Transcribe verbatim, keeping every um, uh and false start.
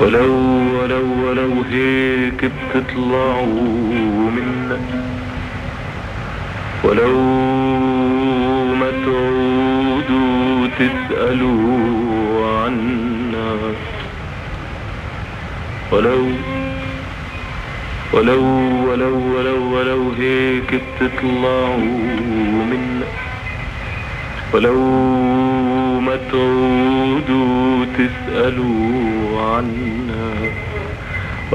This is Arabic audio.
ولو ولو ولو هيك بتطلعوا منا، ولو ما تعودوا تسألوا عنا، ولو ولو ولو ولو ولو هيك بتطلعوا منا، ولو ما تعودوا تسألوا عنا.